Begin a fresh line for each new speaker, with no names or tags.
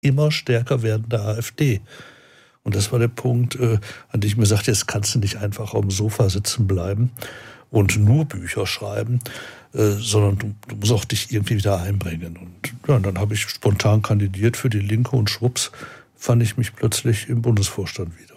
immer stärker werdende AfD. Und das war der Punkt, an dem ich mir sagte, jetzt kannst du nicht einfach auf dem Sofa sitzen bleiben und nur Bücher schreiben, sondern du musst auch dich irgendwie wieder einbringen. Und ja, dann habe ich spontan kandidiert für die Linke und schwupps fand ich mich plötzlich im Bundesvorstand wieder.